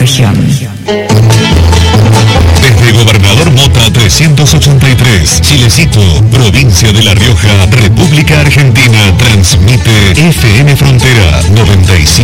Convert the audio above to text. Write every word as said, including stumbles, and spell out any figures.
región. Desde Gobernador Mota trescientos ochenta y tres, Chilecito, provincia de La Rioja, República Argentina, transmite F M Frontera noventa y siete.